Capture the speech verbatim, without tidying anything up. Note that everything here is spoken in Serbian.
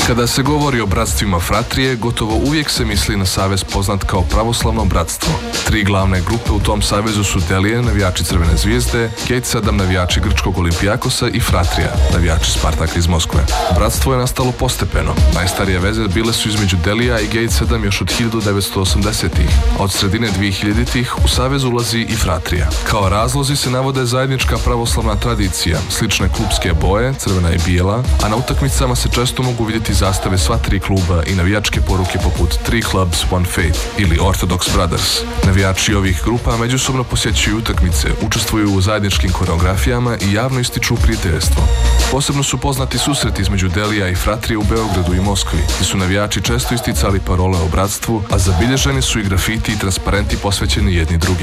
Kada se govori o bratstvima Fratrije, gotovo uvijek se misli na savez poznat kao Pravoslavno bratstvo. Tri glavne grupe u tom savezu su Delije, navijači Crvene zvijezde, Gate sedam, navijači Grčkog Olimpijakosa i Fratrija, navijači Spartaka iz Moskve. Bratstvo je nastalo postepeno. Najstarije veze bile su između Delija i Gate sedam još od hiljadu devetsto osamdesetih, a od sredine dvehiljaditih u savez ulazi i Fratrija. Kao razlozi se navode zajednička pravoslavna tradicija, slične klubske boje, crvena i bijela, a na utakmicama se često mogu vidjeti zastave sva tri kluba i navijačke poruke poput Three Clubs, One Faith ili Orthodox Brothers. Navijači ovih grupa međusobno posjećuju utakmice, učestvuju u zajedničkim koreografijama i javno ističu prijateljstvo. Posebno su poznati susreti između Delija i Fratrije u Beogradu i Moskvi, gdje su navijači često isticali parole o bratstvu, a zabilježeni su i grafiti i transparenti posvećeni jedni drugima.